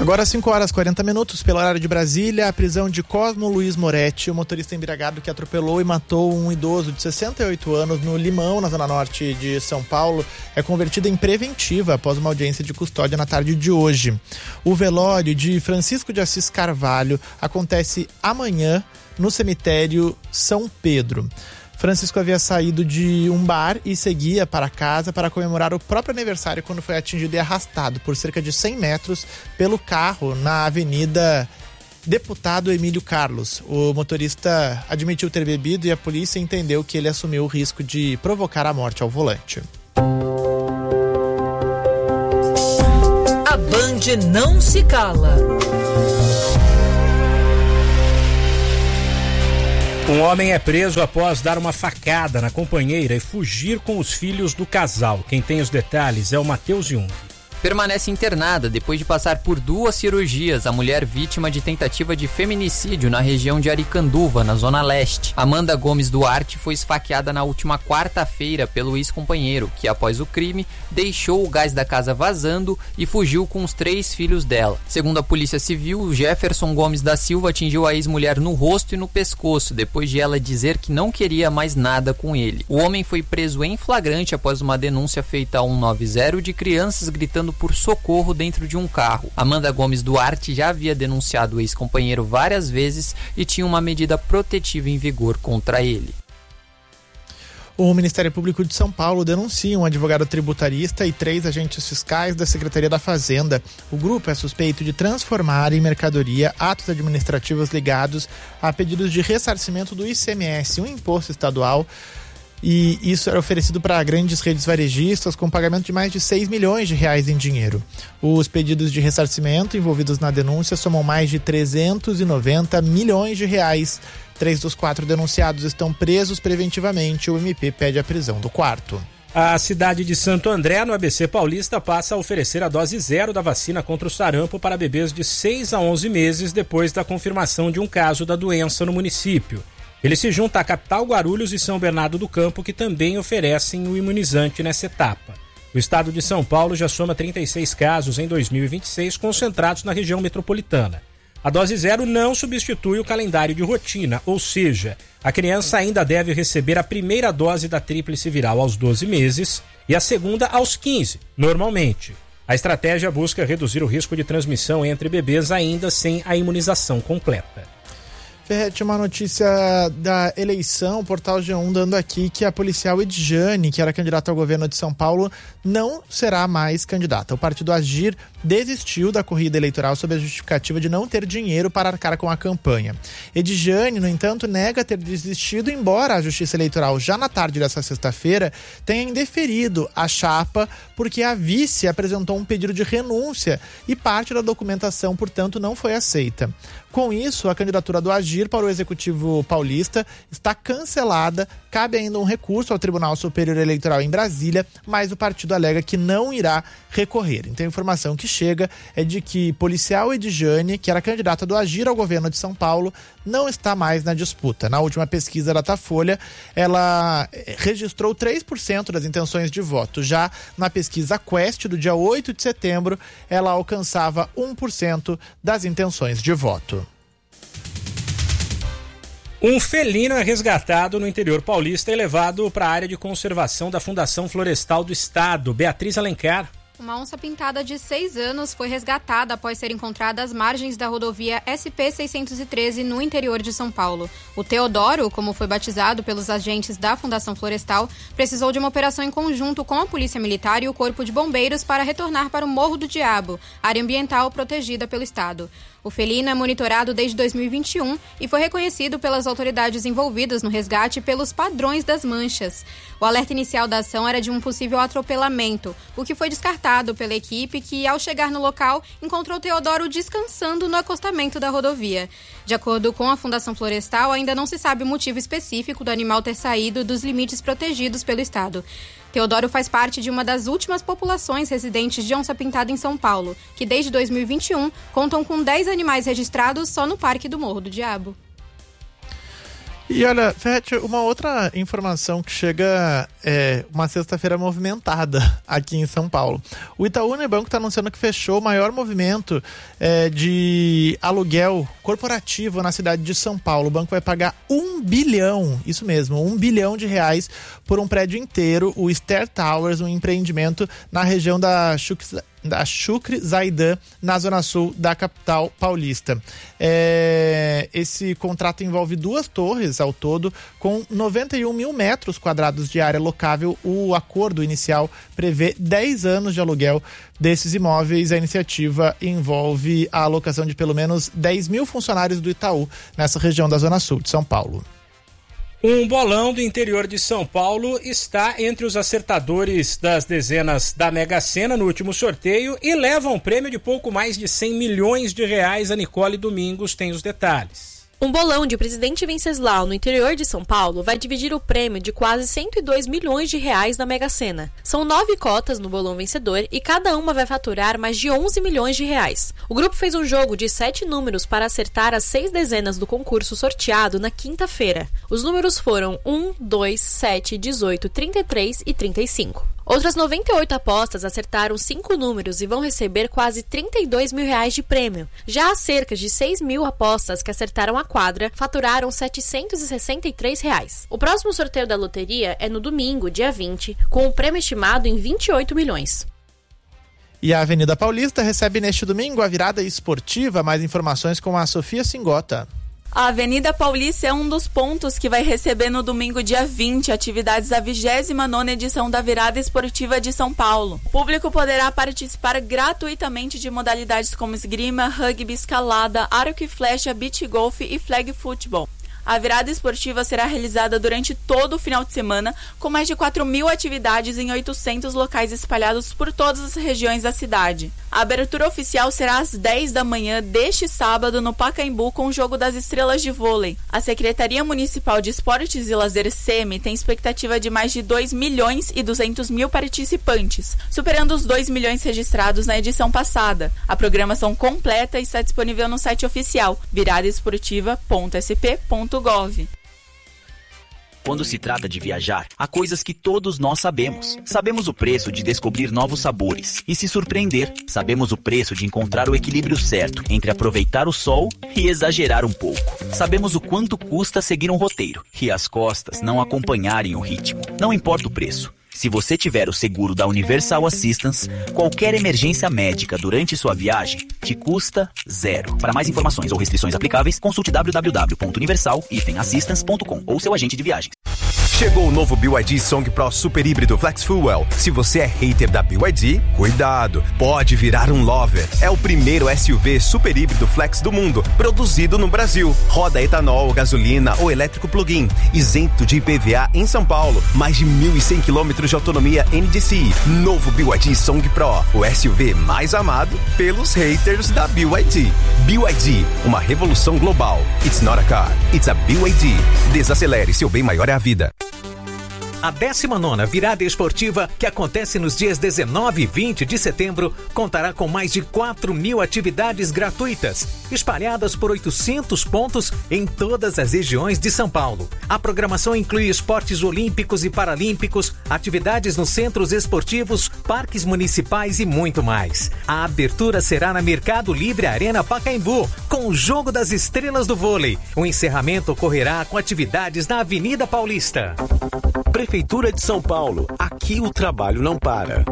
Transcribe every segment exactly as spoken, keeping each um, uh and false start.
Agora cinco horas e quarenta minutos, pelo horário de Brasília, a prisão de Cosmo Luiz Moretti, o motorista embriagado que atropelou e matou um idoso de sessenta e oito anos no Limão, na zona norte de São Paulo, é convertida em preventiva após uma audiência de custódia na tarde de hoje. O velório de Francisco de Assis Carvalho acontece amanhã no cemitério São Pedro. Francisco havia saído de um bar e seguia para casa para comemorar o próprio aniversário quando foi atingido e arrastado por cerca de cem metros pelo carro na Avenida Deputado Emílio Carlos. O motorista admitiu ter bebido e a polícia entendeu que ele assumiu o risco de provocar a morte ao volante. A Band não se cala. Um homem é preso após dar uma facada na companheira e fugir com os filhos do casal. Quem tem os detalhes é o Matheus Jung. Permanece internada depois de passar por duas cirurgias. A mulher vítima de tentativa de feminicídio na região de Aricanduva, na Zona Leste. Amanda Gomes Duarte foi esfaqueada na última quarta-feira pelo ex-companheiro, que após o crime deixou o gás da casa vazando e fugiu com os três filhos dela. Segundo a Polícia Civil, Jefferson Gomes da Silva atingiu a ex-mulher no rosto e no pescoço, depois de ela dizer que não queria mais nada com ele. O homem foi preso em flagrante após uma denúncia feita a cento e noventa de crianças gritando por socorro dentro de um carro. Amanda Gomes Duarte já havia denunciado o ex-companheiro várias vezes e tinha uma medida protetiva em vigor contra ele. O Ministério Público de São Paulo denuncia um advogado tributarista e três agentes fiscais da Secretaria da Fazenda. O grupo é suspeito de transformar em mercadoria atos administrativos ligados a pedidos de ressarcimento do I C M S, um imposto estadual. E isso era oferecido para grandes redes varejistas com pagamento de mais de seis milhões de reais em dinheiro. Os pedidos de ressarcimento envolvidos na denúncia somam mais de trezentos e noventa milhões de reais. Três dos quatro denunciados estão presos preventivamente. O M P pede a prisão do quarto. A cidade de Santo André, no A B C Paulista, passa a oferecer a dose zero da vacina contra o sarampo para bebês de seis a onze meses depois da confirmação de um caso da doença no município. Ele se junta à capital Guarulhos e São Bernardo do Campo, que também oferecem o imunizante nessa etapa. O estado de São Paulo já soma trinta e seis casos em dois mil e vinte e seis, concentrados na região metropolitana. A dose zero não substitui o calendário de rotina, ou seja, a criança ainda deve receber a primeira dose da tríplice viral aos doze meses e a segunda aos quinze, normalmente. A estratégia busca reduzir o risco de transmissão entre bebês ainda sem a imunização completa. Ferretti, uma notícia da eleição, o Portal G um dando aqui que a policial Edjane, que era candidata ao governo de São Paulo, não será mais candidata. O partido Agir desistiu da corrida eleitoral sob a justificativa de não ter dinheiro para arcar com a campanha. Edjane, no entanto, nega ter desistido, embora a Justiça Eleitoral, já na tarde dessa sexta-feira, tenha indeferido a chapa porque a vice apresentou um pedido de renúncia e parte da documentação, portanto, não foi aceita. Com isso, a candidatura do Agir para o Executivo Paulista está cancelada. Cabe ainda um recurso ao Tribunal Superior Eleitoral em Brasília, mas o partido alega que não irá recorrer. Então a informação que chega é de que policial Edjane, que era candidata do Agir ao governo de São Paulo, não está mais na disputa. Na última pesquisa da Datafolha, ela registrou três por cento das intenções de voto. Já na pesquisa Quest, do dia oito de setembro, ela alcançava um por cento das intenções de voto. Um felino é resgatado no interior paulista e levado para a área de conservação da Fundação Florestal do Estado. Beatriz Alencar. Uma onça pintada de seis anos foi resgatada após ser encontrada às margens da rodovia S P seiscentos e treze no interior de São Paulo. O Teodoro, como foi batizado pelos agentes da Fundação Florestal, precisou de uma operação em conjunto com a Polícia Militar e o Corpo de Bombeiros para retornar para o Morro do Diabo, área ambiental protegida pelo Estado. O felino é monitorado desde dois mil e vinte e um e foi reconhecido pelas autoridades envolvidas no resgate pelos padrões das manchas. O alerta inicial da ação era de um possível atropelamento, o que foi descartado pela equipe que, ao chegar no local, encontrou Teodoro descansando no acostamento da rodovia. De acordo com a Fundação Florestal, ainda não se sabe o motivo específico do animal ter saído dos limites protegidos pelo Estado. Teodoro faz parte de uma das últimas populações residentes de onça-pintada em São Paulo, que desde dois mil e vinte e um contam com dez animais registrados só no Parque do Morro do Diabo. E olha, Fete, uma outra informação que chega é uma sexta-feira movimentada aqui em São Paulo. O Itaú Unibanco está anunciando que fechou o maior movimento é, de aluguel corporativo na cidade de São Paulo. O banco vai pagar um bilhão, isso mesmo, um bilhão de reais por um prédio inteiro, o Stair Towers, um empreendimento na região da Chucre, da Chucre Zaidan, na zona sul da capital paulista. É, esse contrato envolve duas torres ao todo, com noventa e um mil metros quadrados de área locável. O acordo inicial prevê dez anos de aluguel desses imóveis. A iniciativa envolve a alocação de pelo menos dez mil funcionários do Itaú nessa região da zona sul de São Paulo. Um bolão do interior de São Paulo está entre os acertadores das dezenas da Mega Sena no último sorteio e leva um prêmio de pouco mais de cem milhões de reais. A Nicole Domingos tem os detalhes. Um bolão de Presidente Venceslau no interior de São Paulo vai dividir o prêmio de quase cento e dois milhões de reais na Mega Sena. São nove cotas no bolão vencedor e cada uma vai faturar mais de onze milhões de reais. O grupo fez um jogo de sete números para acertar as seis dezenas do concurso sorteado na quinta-feira. Os números foram um, dois, sete, dezoito, trinta e três e trinta e cinco. Outras noventa e oito apostas acertaram cinco números e vão receber quase trinta e dois mil reais de prêmio. Já as cerca de seis mil apostas que acertaram a quadra faturaram setecentos e sessenta e três reais. O próximo sorteio da loteria é no domingo, dia vinte, com o prêmio estimado em vinte e oito milhões. E a Avenida Paulista recebe neste domingo a virada esportiva. Mais informações com a Sofia Singota. A Avenida Paulista é um dos pontos que vai receber no domingo, dia vinte, atividades da vigésima nona edição da Virada Esportiva de São Paulo. O público poderá participar gratuitamente de modalidades como esgrima, rugby, escalada, arco e flecha, beach golf e flag futebol. A virada esportiva será realizada durante todo o final de semana, com mais de quatro mil atividades em oitocentos locais espalhados por todas as regiões da cidade. A abertura oficial será às dez da manhã deste sábado no Pacaembu, com o Jogo das Estrelas de Vôlei. A Secretaria Municipal de Esportes e Lazer, SEMI, tem expectativa de mais de dois milhões e duzentos mil participantes, superando os dois milhões registrados na edição passada. A programação completa está disponível no site oficial virada esportiva ponto s p ponto gov. Quando se trata de viajar, há coisas que todos nós sabemos. Sabemos o preço de descobrir novos sabores e se surpreender. Sabemos o preço de encontrar o equilíbrio certo entre aproveitar o sol e exagerar um pouco. Sabemos o quanto custa seguir um roteiro e as costas não acompanharem o ritmo. Não importa o preço. Se você tiver o seguro da Universal Assistance, qualquer emergência médica durante sua viagem te custa zero. Para mais informações ou restrições aplicáveis, consulte w w w ponto universal assistance ponto com ou seu agente de viagens. Chegou o novo B Y D Song Pro Super Híbrido Flex Fuel. Se você é hater da B Y D, cuidado, pode virar um lover. É o primeiro S U V super híbrido flex do mundo, produzido no Brasil. Roda etanol, gasolina ou elétrico plug-in, isento de I P V A em São Paulo. Mais de mil e cem quilômetros de autonomia N D C I. Novo B Y D Song Pro, o S U V mais amado pelos haters da B Y D. B Y D, uma revolução global. It's not a car, it's a B Y D. Desacelere, seu bem maior é a vida. A décima nona Virada Esportiva, que acontece nos dias dezenove e vinte de setembro, contará com mais de quatro mil atividades gratuitas, espalhadas por oitocentos pontos em todas as regiões de São Paulo. A programação inclui esportes olímpicos e paralímpicos, atividades nos centros esportivos, parques municipais e muito mais. A abertura será na Mercado Livre Arena Pacaembu, com o Jogo das Estrelas do Vôlei. O encerramento ocorrerá com atividades na Avenida Paulista. Prefeitura de São Paulo, aqui o trabalho não para.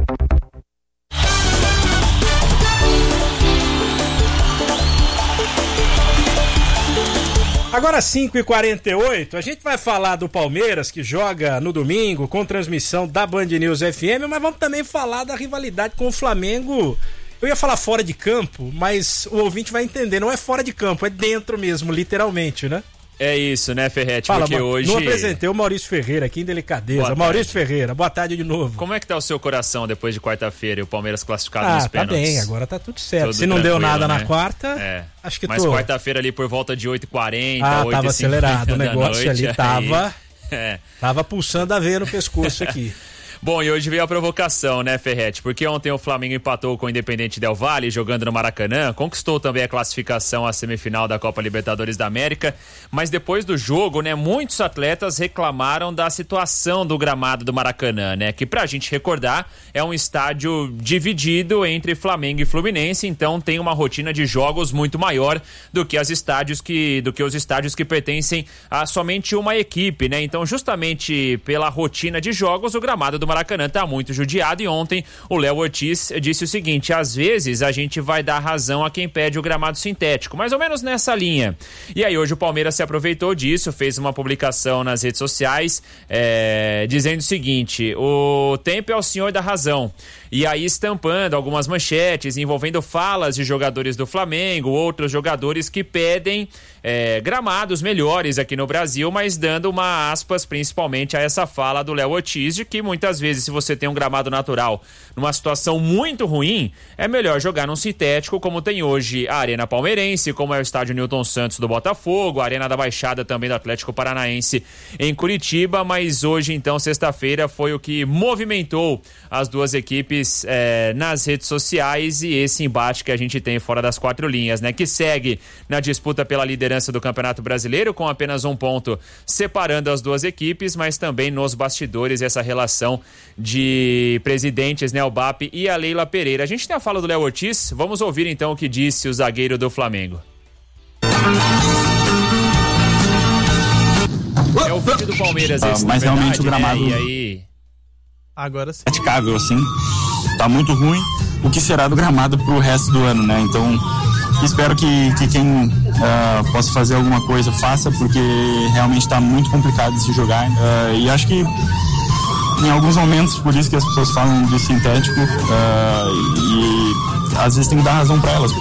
Agora cinco e quarenta e oito, a gente vai falar do Palmeiras, que joga no domingo com transmissão da Band News F M, mas vamos também falar da rivalidade com o Flamengo. Eu ia falar fora de campo, mas o ouvinte vai entender, não é fora de campo, é dentro mesmo, literalmente, né? É isso, né, Ferretti? Fala, porque hoje... Não apresentei o Maurício Ferreira aqui em delicadeza. Maurício Ferreira, boa tarde de novo. Como é que tá o seu coração depois de quarta-feira e o Palmeiras classificado ah, nos pênaltis? Ah, tá bem, agora tá tudo certo. Tudo Se não deu nada né? na quarta, é. acho que Mas tô... quarta-feira ali por volta de oito e quarenta, ah, oito e cinquenta tava acelerado, o negócio noite, ali aí... tava... É. Tava pulsando a veia no pescoço aqui. Bom, e hoje veio a provocação, né, Ferretti? Porque ontem o Flamengo empatou com o Independente Del Valle, jogando no Maracanã, conquistou também a classificação à semifinal da Copa Libertadores da América, mas depois do jogo, né, muitos atletas reclamaram da situação do gramado do Maracanã, né, que pra gente recordar, é um estádio dividido entre Flamengo e Fluminense, então tem uma rotina de jogos muito maior do que, as estádios que, do que os estádios que pertencem a somente uma equipe, né? Então, justamente pela rotina de jogos, o gramado do Maracanã tá muito judiado e ontem o Léo Ortiz disse o seguinte: às vezes a gente vai dar razão a quem pede o gramado sintético, mais ou menos nessa linha. E aí hoje o Palmeiras se aproveitou disso, fez uma publicação nas redes sociais é, dizendo o seguinte: o tempo é o senhor da razão. E aí estampando algumas manchetes envolvendo falas de jogadores do Flamengo, outros jogadores que pedem é, gramados melhores aqui no Brasil, mas dando uma aspas principalmente a essa fala do Léo Ortiz, de que muitas vezes, se você tem um gramado natural numa situação muito ruim, é melhor jogar num sintético, como tem hoje a Arena Palmeirense, como é o estádio Newton Santos do Botafogo, a Arena da Baixada também do Atlético Paranaense em Curitiba. Mas hoje, então, sexta-feira, foi o que movimentou as duas equipes É, nas redes sociais, e esse embate que a gente tem fora das quatro linhas, né, que segue na disputa pela liderança do Campeonato Brasileiro com apenas um ponto separando as duas equipes, mas também nos bastidores essa relação de presidentes, né, o B A P e a Leila Pereira. A gente tem a fala do Léo Ortiz, vamos ouvir então o que disse o zagueiro do Flamengo. É o vídeo do Palmeiras esse, ah, mas verdade, realmente o gramado, né? E aí... Agora sim. Praticável, assim. Tá muito ruim. O que será do gramado pro resto do ano, né? Então, espero que, que quem uh, possa fazer alguma coisa faça, porque realmente tá muito complicado de se jogar. Uh, e acho que em alguns momentos, por isso que as pessoas falam de sintético, uh, e às vezes tem que dar razão para elas.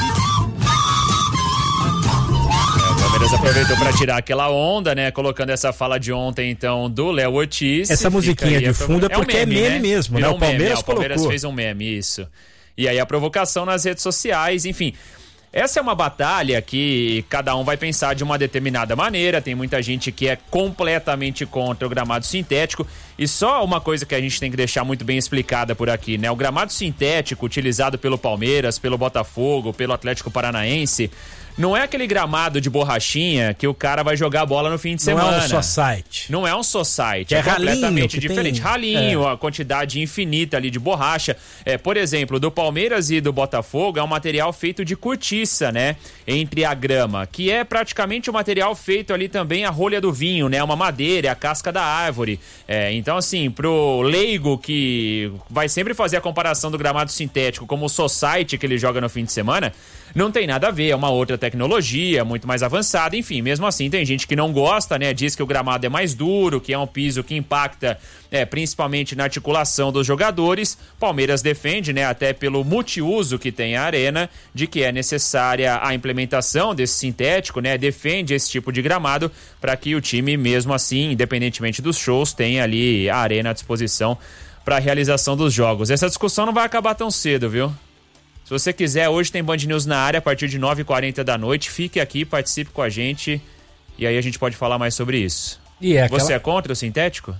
Aproveitou para tirar aquela onda, né? Colocando essa fala de ontem, então, do Léo Ortiz. Essa musiquinha de fundo é porque é meme, é meme né? mesmo, né? É um o Palmeiras meme, é, o Palmeiras colocou. fez um meme, isso. E aí a provocação nas redes sociais, enfim... Essa é uma batalha que cada um vai pensar de uma determinada maneira. Tem muita gente que é completamente contra o gramado sintético. E só uma coisa que a gente tem que deixar muito bem explicada por aqui, né? O gramado sintético utilizado pelo Palmeiras, pelo Botafogo, pelo Atlético Paranaense, não é aquele gramado de borrachinha que o cara vai jogar a bola no fim de semana. Não é um society. Não é um society. É, é completamente ralinho, diferente. Tem... Ralinho, é. a quantidade infinita ali de borracha. É, por exemplo, do Palmeiras e do Botafogo é um material feito de cortiça, né? Entre a grama, que é praticamente o material feito ali também a rolha do vinho, né? Uma madeira, a casca da árvore. É, então, assim, pro leigo que vai sempre fazer a comparação do gramado sintético como o society que ele joga no fim de semana, não tem nada a ver, é uma outra tecnologia, muito mais avançada, enfim, mesmo assim tem gente que não gosta, né, diz que o gramado é mais duro, que é um piso que impacta é, principalmente na articulação dos jogadores. Palmeiras defende, né, até pelo multiuso que tem a arena, de que é necessária a implementação desse sintético, né, defende esse tipo de gramado para que o time, mesmo assim, independentemente dos shows, tenha ali a arena à disposição para a realização dos jogos. Essa discussão não vai acabar tão cedo, viu? Se você quiser, hoje tem Band News na área a partir de nove e quarenta da noite. Fique aqui, participe com a gente e aí a gente pode falar mais sobre isso. E é aquela... Você é contra o sintético?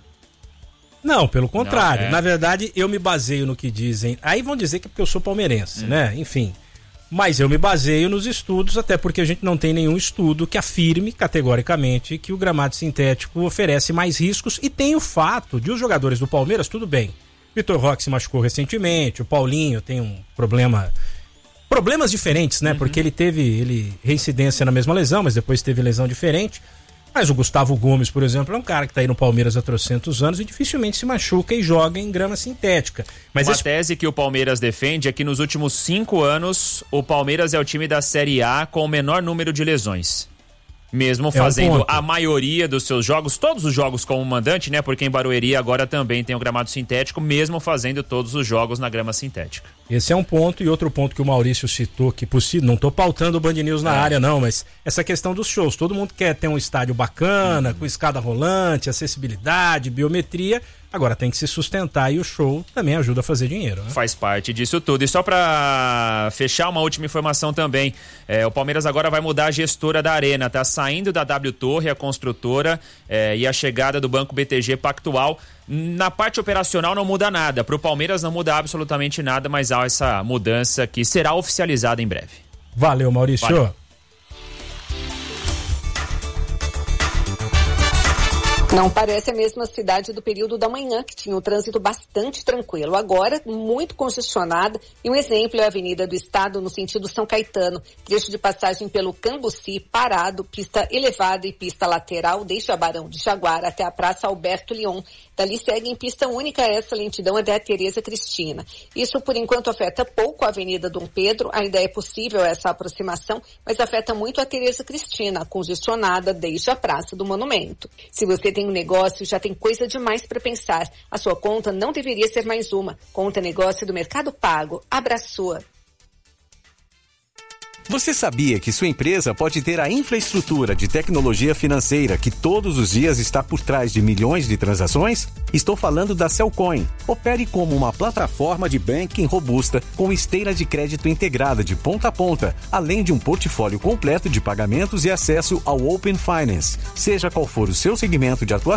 Não, pelo contrário. Não, é... Na verdade, eu me baseio no que dizem. Aí vão dizer que é porque eu sou palmeirense, hum. né? Enfim. Mas eu me baseio nos estudos, até porque a gente não tem nenhum estudo que afirme categoricamente que o gramado sintético oferece mais riscos. E tem o fato de os jogadores do Palmeiras, tudo bem. Vitor Roque se machucou recentemente, o Paulinho tem um problema... Problemas diferentes, né? Uhum. Porque ele teve ele, reincidência na mesma lesão, mas depois teve lesão diferente. Mas o Gustavo Gomes, por exemplo, é um cara que tá aí no Palmeiras há trocentos anos e dificilmente se machuca e joga em grama sintética. Mas Uma esse... tese que o Palmeiras defende é que nos últimos cinco anos o Palmeiras é o time da Série A com o menor número de lesões. Mesmo fazendo é um a maioria dos seus jogos, todos os jogos como mandante, né? Porque em Barueri agora também tem o gramado sintético, mesmo fazendo todos os jogos na grama sintética. Esse é um ponto, e outro ponto que o Maurício citou, que possível, não tô pautando o Band News na é. área não, mas essa questão dos shows, todo mundo quer ter um estádio bacana, uhum. com escada rolante, acessibilidade, biometria, Agora tem que se sustentar e o show também ajuda a fazer dinheiro, né? Faz parte disso tudo. E só para fechar, uma última informação também. É, o Palmeiras agora vai mudar a gestora da Arena, tá? Saindo da W Torre, a construtora, é, e a chegada do Banco B T G Pactual. Na parte operacional não muda nada. Para o Palmeiras não muda absolutamente nada, mas há essa mudança que será oficializada em breve. Valeu, Maurício. Valeu. Não parece a mesma cidade do período da manhã, que tinha o trânsito bastante tranquilo. Agora, muito congestionada. E um exemplo é a Avenida do Estado, no sentido São Caetano. Trecho de passagem pelo Cambuci, parado, pista elevada e pista lateral, desde a Barão de Jaguar até a Praça Alberto Leon. Dali segue em pista única essa lentidão até a Tereza Cristina. Isso, por enquanto, afeta pouco a Avenida Dom Pedro. Ainda é possível essa aproximação, mas afeta muito a Tereza Cristina, congestionada desde a Praça do Monumento. Se você tem um negócio, já tem coisa demais para pensar. A sua conta não deveria ser mais uma. Conta negócio do Mercado Pago. Abra a sua. Você sabia que sua empresa pode ter a infraestrutura de tecnologia financeira que todos os dias está por trás de milhões de transações? Estou falando da Cellcoin. Opere como uma plataforma de banking robusta com esteira de crédito integrada de ponta a ponta, além de um portfólio completo de pagamentos e acesso ao Open Finance. Seja qual for o seu segmento de atuação,